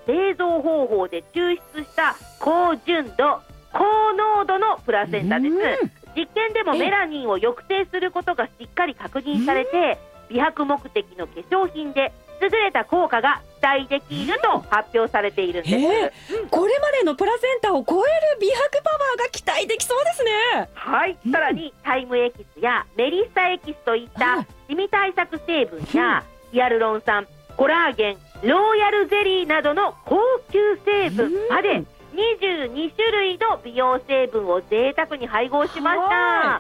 製造方法で抽出した高純度高濃度のプラセンタです。実験でもメラニンを抑制することがしっかり確認されて、美白目的の化粧品で優れた効果が期待できると発表されているんです。 これまでのプラセンタを超える美白パワーが期待できそうですね。 はい、さらにタイムエキスやメリッサエキスといったシミ対策成分やヒアルロン酸、コラーゲン、ローヤルゼリーなどの高級成分まで22種類の美容成分を贅沢に配合しました。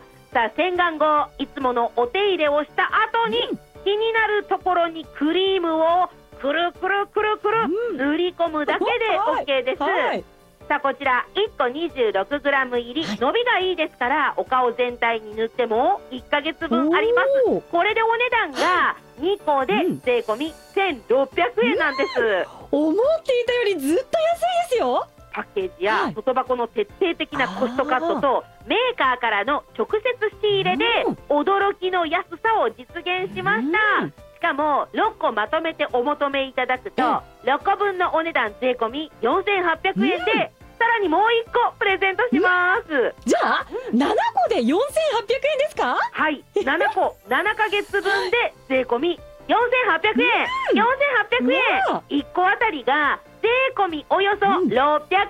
さあ、洗顔後いつものお手入れをした後に気になるところにクリームをくるくるくるくる塗り込むだけで OK です。さあ、こちら1個 26g 入り、伸びがいいですからお顔全体に塗っても1ヶ月分あります。これでお値段が2個で税込み1600円なんです。 思っていたよりずっと安いですよ。 パッケージや外箱の徹底的なコストカットとメーカーからの直接仕入れで驚きの安さを実現しました。しかも6個まとめてお求めいただくと6個分のお値段税込み4800円でさらにもう1個プレゼントします。 じゃあ7個で4800円ですか？ はい、7個7ヶ月分で税込み4800円。4800円、1個あたりが税込みおよそ686円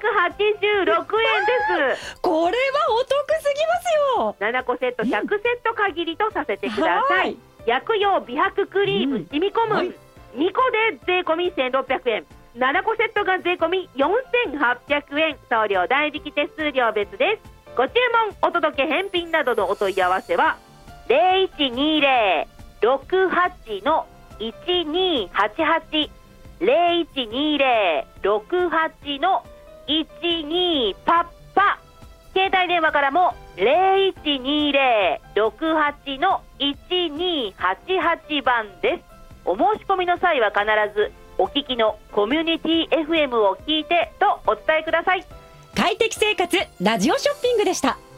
です。 これはお得すぎますよ。 7個セット100セット限りとさせてください。薬用美白クリーム染み込む、2個で税込み1600円、7個セットが税込み4800円、送料代引き手数料別です。ご注文お届け返品などのお問い合わせは 0120-68-1288 0120-68-12パッパ、携帯電話からも 0120-68-1288 番です。お申し込みの際は必ずお聞きのコミュニティ FM を聞いてとお伝えください。 快適生活ラジオショッピングでした。